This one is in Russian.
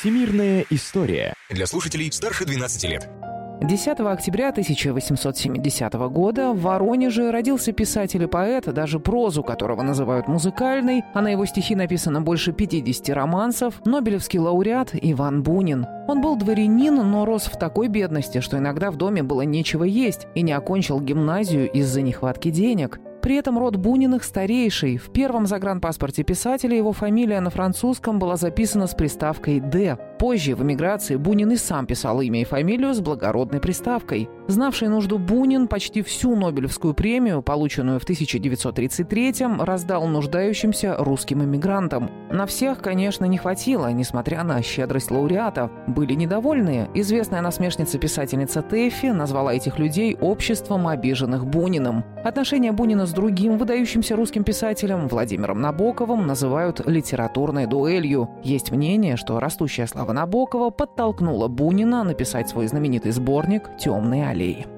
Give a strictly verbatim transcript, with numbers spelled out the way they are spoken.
Всемирная история. Для слушателей старше двенадцати лет. десятого октября тысяча восемьсот семидесятого года в Воронеже родился писатель и поэт, даже прозу которого называют музыкальной, а на его стихи написано больше пятидесяти романсов, нобелевский лауреат Иван Бунин. Он был дворянин, но рос в такой бедности, что иногда в доме было нечего есть, и не окончил гимназию из-за нехватки денег. При этом род Буниных старейший. В первом загранпаспорте писателя его фамилия на французском была записана с приставкой «Д». Позже, в эмиграции, Бунин и сам писал имя и фамилию с благородной приставкой. Знавший нужду Бунин почти всю Нобелевскую премию, полученную в тысяча девятьсот тридцать третьем, раздал нуждающимся русским эмигрантам. На всех, конечно, не хватило, несмотря на щедрость лауреатов. Были недовольные. Известная насмешница-писательница Тэффи назвала этих людей «обществом обиженных Буниным». Отношения Бунина с другим выдающимся русским писателем Владимиром Набоковым называют литературной дуэлью. Есть мнение, что растущая слава Набокова подтолкнула Бунина написать свой знаменитый сборник «Темные аллеи».